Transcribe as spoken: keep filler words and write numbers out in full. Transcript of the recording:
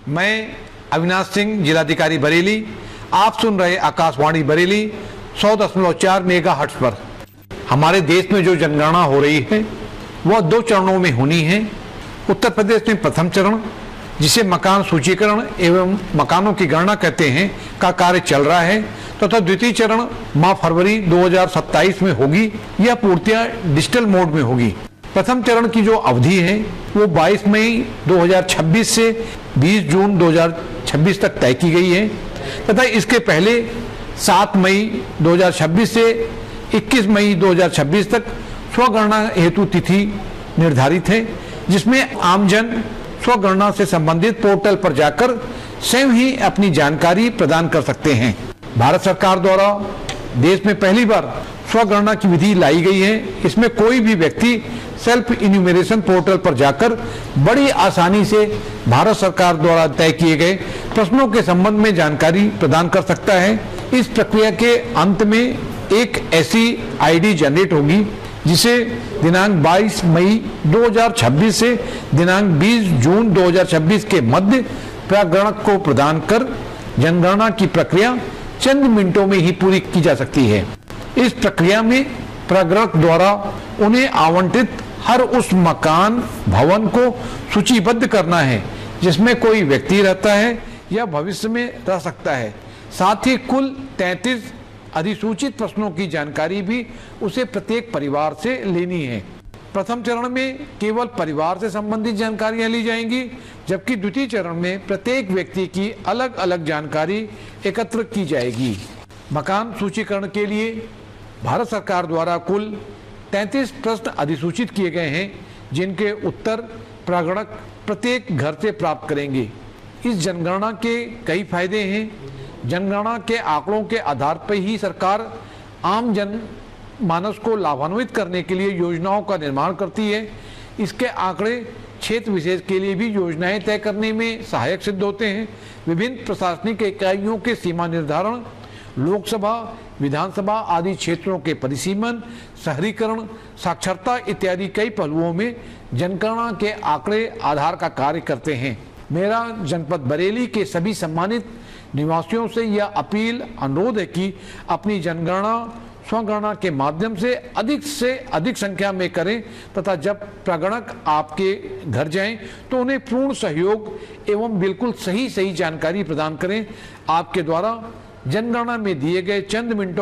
मैं अविनाश सिंह, जिलाधिकारी बरेली। आप सुन रहे आकाशवाणी बरेली सौ दशमलव चार मेगा हर्ट्ज पर। हमारे देश में जो जनगणना हो रही है वह दो चरणों में होनी है। उत्तर प्रदेश में प्रथम चरण, जिसे मकान सूचीकरण एवं मकानों की गणना कहते हैं, का कार्य चल रहा है तथा तो द्वितीय चरण माह फरवरी दो हज़ार सत्ताईस में होगी। यह पूर्तियां डिजिटल मोड में होगी। प्रथम चरण की जो अवधि है वो बाईस मई दो हज़ार छब्बीस से बीस जून दो हज़ार छब्बीस तक तय की गई है तथा इसके पहले सात मई दो हज़ार छब्बीस से इक्कीस मई दो हज़ार छब्बीस तक स्वगणना हेतु तिथि निर्धारित है, जिसमें आमजन स्वगणना से संबंधित पोर्टल पर जाकर स्वयं ही अपनी जानकारी प्रदान कर सकते हैं। भारत सरकार द्वारा देश में पहली बार स्वगणना की विधि लाई गई है। इसमें कोई भी व्यक्ति सेल्फ इन्यूमरेशन पोर्टल पर जाकर बड़ी आसानी से भारत सरकार द्वारा तय किए गए प्रश्नों के संबंध में जानकारी प्रदान कर सकता है। इस प्रक्रिया के अंत में एक ऐसी आईडी जनरेट होगी जिसे दिनांक बाईस मई दो हज़ार छब्बीस से दिनांक बीस जून दो हज़ार छब्बीस के मध्य प्रागणक को प्रदान कर जनगणना की प्रक्रिया चंद मिनटों में ही पूरी की जा सकती है। इस प्रक्रिया में प्रागणक द्वारा उन्हें आवंटित हर उस मकान भवन को सूचीबद्ध करना है जिसमें कोई व्यक्ति रहता है या भविष्य में रह सकता है। साथ ही कुल तैंतीस अधिसूचित प्रश्नों की जानकारी भी उसे प्रत्येक परिवार से लेनी है। प्रथम चरण में केवल परिवार से संबंधित जानकारियां ली जाएंगी, जबकि द्वितीय चरण में प्रत्येक व्यक्ति की अलग अलग जानकारी एकत्र की जाएगी। मकान सूचीकरण के लिए भारत सरकार द्वारा कुल तैंतीस प्रश्न अधिसूचित किए गए हैं, जिनके उत्तर प्रागणक प्रत्येक घर से प्राप्त करेंगे। इस जनगणना के कई फायदे हैं। जनगणना के आंकड़ों के आधार पर ही सरकार आम जन मानस को लाभान्वित करने के लिए योजनाओं का निर्माण करती है। इसके आंकड़े क्षेत्र विशेष के लिए भी योजनाएं तय करने में सहायक सिद्ध होते हैं। विभिन्न प्रशासनिक इकाइयों के सीमा निर्धारण, लोकसभा, विधानसभा आदि क्षेत्रों के परिसीमन, शहरीकरण, साक्षरता इत्यादि कई पहलुओं में जनगणना के आंकड़े आधार का कार्य करते हैं। मेरा जनपद बरेली के सभी सम्मानित निवासियों से यह अपील, अनुरोध है कि अपनी जनगणना स्वगणना के माध्यम से अधिक से अधिक संख्या में करें तथा जब प्रागणक आपके घर जाएं तो उन्हें पूर्ण सहयोग एवं बिल्कुल सही सही जानकारी प्रदान करें। आपके द्वारा जनगणना में दिए गए चंद मिनटों